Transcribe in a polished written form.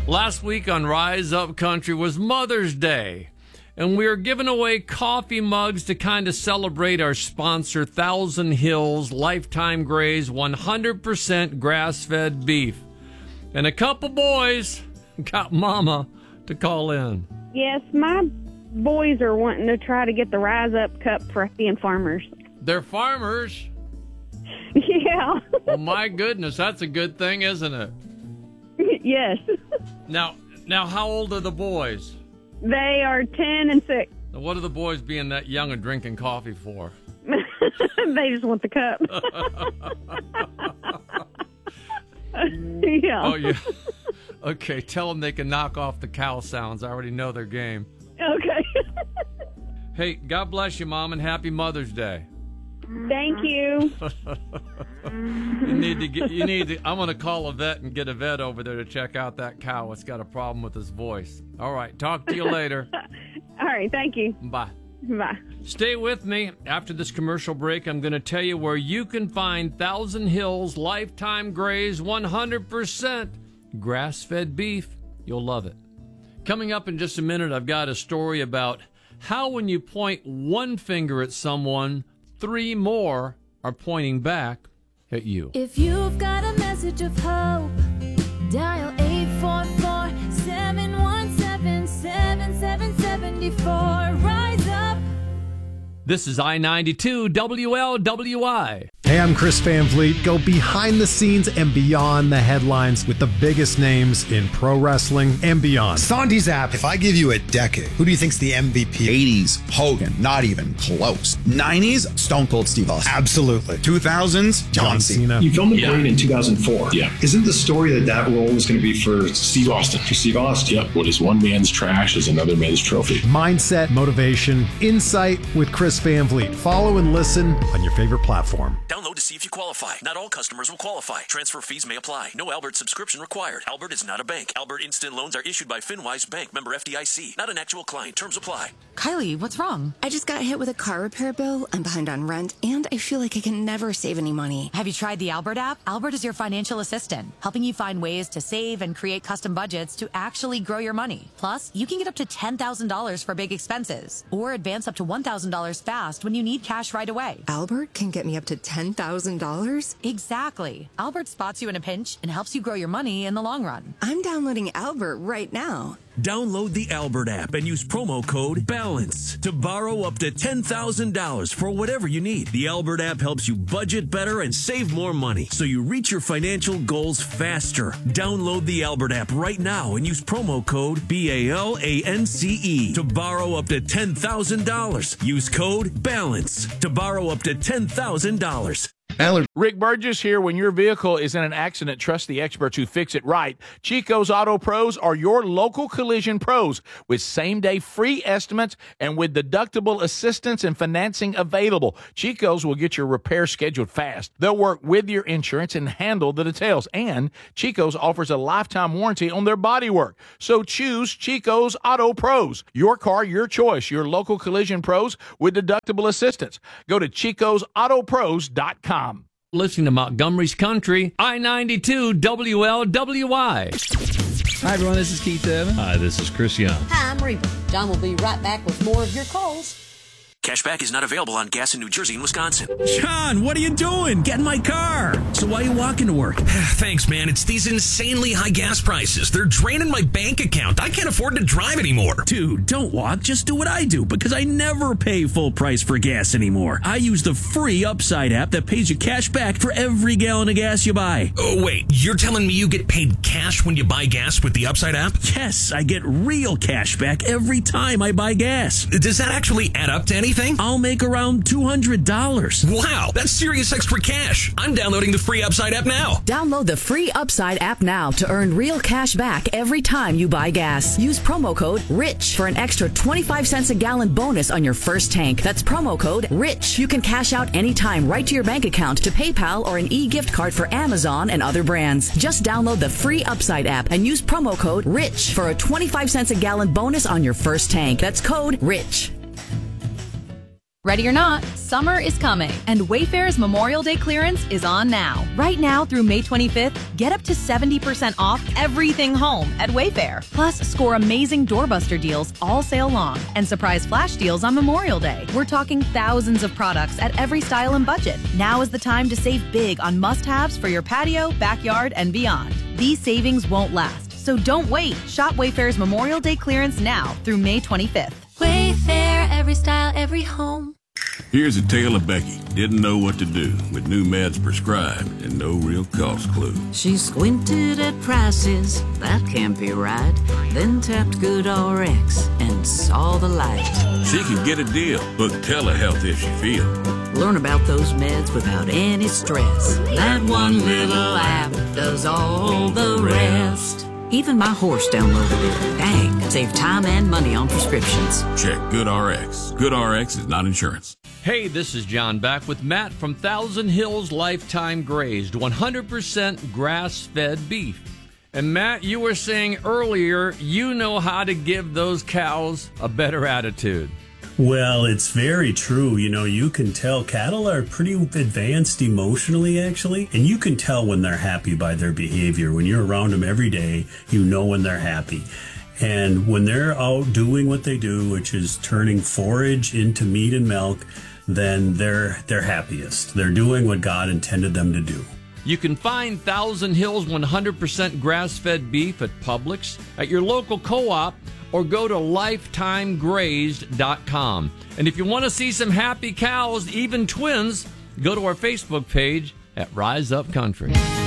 Last week on Rise Up Country was Mother's Day, and we are giving away coffee mugs to kind of celebrate our sponsor, Thousand Hills Lifetime Graze 100% grass-fed beef. And a couple boys got Mama to call in. Yes, my boys are wanting to try to get the Rise Up Cup for being farmers. They're farmers? Yeah. Well, my goodness, that's a good thing, isn't it? Yes. Now, how old are the boys? They are 10 and 6. Now, what are the boys being that young and drinking coffee for? They just want the cup. Yeah. Oh, yeah. Okay, tell them they can knock off the cow sounds. I already know their game. Okay. Hey, God bless you, Mom, and happy Mother's Day. Thank you. I'm going to call a vet and get a vet over there to check out that cow. It's got a problem with his voice. All right, talk to you later. All right, thank you. Bye. Bye. Stay with me. After this commercial break, I'm going to tell you where you can find Thousand Hills Lifetime Graze 100% grass-fed beef. You'll love it. Coming up in just a minute, I've got a story about how when you point one finger at someone, 3 more are pointing back at you. If you've got a message of hope, dial 844-717-7774. Rise up. This is I-92 WLWI. Hey, I'm Chris Van Vliet. Go behind the scenes and beyond the headlines with the biggest names in pro wrestling and beyond. Sandy's app. If I give you a decade, who do you think's the MVP? 80s, Hogan, not even close. 90s, Stone Cold Steve Austin. Absolutely. 2000s, John Cena. You filmed The Brain in 2004. Yeah. Isn't the story that role was going to be for Steve Austin? For Steve Austin. Yep. What is one man's trash is another man's trophy. Mindset, motivation, insight with Chris Van Vliet. Follow and listen on your favorite platform. Download to see if you qualify. Not all customers will qualify. Transfer fees may apply. No Albert subscription required. Albert is not a bank. Albert Instant Loans are issued by FinWise Bank, member FDIC. Not an actual client. Terms apply. Kylie, what's wrong? I just got hit with a car repair bill. I'm behind on rent, and I feel like I can never save any money. Have you tried the Albert app? Albert is your financial assistant, helping you find ways to save and create custom budgets to actually grow your money. Plus, you can get up to $10,000 for big expenses, or advance up to $1,000 fast when you need cash right away. Albert can get me up to $10,000? Exactly. Albert spots you in a pinch and helps you grow your money in the long run. I'm downloading Albert right now. Download the Albert app and use promo code BALANCE to borrow up to $10,000 for whatever you need. The Albert app helps you budget better and save more money so you reach your financial goals faster. Download the Albert app right now and use promo code BALANCE to borrow up to $10,000. Use code BALANCE to borrow up to $10,000. Rick Burgess here. When your vehicle is in an accident, trust the experts who fix it right. Chico's Auto Pros are your local collision pros with same-day free estimates and with deductible assistance and financing available. Chico's will get your repair scheduled fast. They'll work with your insurance and handle the details. And Chico's offers a lifetime warranty on their bodywork. So choose Chico's Auto Pros. Your car, your choice. Your local collision pros with deductible assistance. Go to ChicosAutoPros.com. Listening to Montgomery's Country, I-92 WLWI. Hi, everyone. This is Keith Urban. Hi, this is Chris Young. Hi, I'm Reba. John will be right back with more of your calls. Cashback is not available on gas in New Jersey and Wisconsin. John, what are you doing? Get in my car. So why are you walking to work? Thanks, man. It's these insanely high gas prices. They're draining my bank account. I can't afford to drive anymore. Dude, don't walk. Just do what I do because I never pay full price for gas anymore. I use the free Upside app that pays you cash back for every gallon of gas you buy. Oh, wait. You're telling me you get paid cash when you buy gas with the Upside app? Yes, I get real cash back every time I buy gas. Does that actually add up to anything? I'll make around $200. Wow, that's serious extra cash. I'm downloading the free Upside app now. Download the free Upside app now to earn real cash back every time you buy gas. Use promo code RICH for an extra 25 cents a gallon bonus on your first tank. That's promo code RICH. You can cash out anytime right to your bank account, to PayPal, or an e-gift card for Amazon and other brands. Just download the free Upside app and use promo code RICH for a 25 cents a gallon bonus on your first tank. That's code RICH. Ready or not, summer is coming, and Wayfair's Memorial Day clearance is on now. Right now through May 25th, get up to 70% off everything home at Wayfair. Plus, score amazing doorbuster deals all sale long and surprise flash deals on Memorial Day. We're talking thousands of products at every style and budget. Now is the time to save big on must-haves for your patio, backyard, and beyond. These savings won't last, so don't wait. Shop Wayfair's Memorial Day clearance now through May 25th. Wayfair, every style, every home. Here's a tale of Becky. Didn't know what to do with new meds prescribed and no real cost clue. She squinted at prices, that can't be right. Then tapped GoodRx and saw the light. She could get a deal. Book telehealth if she feels. Learn about those meds without any stress. That one little app does all the rest. Even my horse downloaded it. Dang, save time and money on prescriptions. Check GoodRx. GoodRx is not insurance. Hey, this is John back with Matt from Thousand Hills Lifetime Grazed, 100% grass-fed beef. And Matt, you were saying earlier you know how to give those cows a better attitude. Well, it's very true. You know, you can tell cattle are pretty advanced emotionally, actually. And you can tell when they're happy by their behavior. When you're around them every day, you know when they're happy. And when they're out doing what they do, which is turning forage into meat and milk, then they're happiest. They're doing what God intended them to do. You can find Thousand Hills 100% grass-fed beef at Publix, at your local co-op, or go to lifetimegrazed.com. And if you want to see some happy cows, even twins, go to our Facebook page at Rise Up Country.